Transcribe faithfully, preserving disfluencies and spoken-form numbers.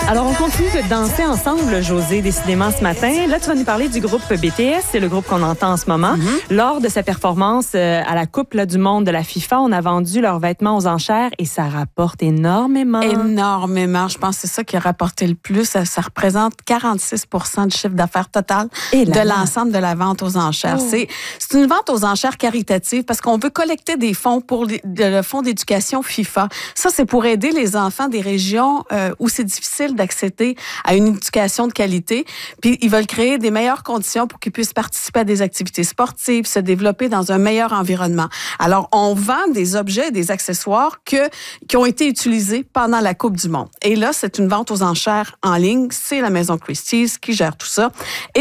Alors, on continue de danser ensemble, Josée, décidément, ce matin. Là, tu vas nous parler du groupe B T S. C'est le groupe qu'on entend en ce moment. Mm-hmm. Lors de sa performance euh, à la Coupe là, du monde de la FIFA, on a vendu leurs vêtements aux enchères et ça rapporte énormément. Énormément. Je pense que c'est ça qui a rapporté le plus. Ça, ça représente quarante-six pour cent du chiffre d'affaires total et de l'ensemble de la vente aux enchères. Oh. C'est, c'est une vente aux enchères caritative parce qu'on veut collecter des fonds pour les, le fonds d'éducation FIFA. Ça, c'est pour aider les enfants des régions euh, où c'est difficile d'accéder à une éducation de qualité. Puis, ils veulent créer des meilleures conditions pour qu'ils puissent participer à des activités sportives, se développer dans un meilleur environnement. Alors, on vend des objets, des accessoires que, qui ont été utilisés pendant la Coupe du monde. Et là, c'est une vente aux enchères en ligne. C'est la Maison Christie's qui gère tout ça. Et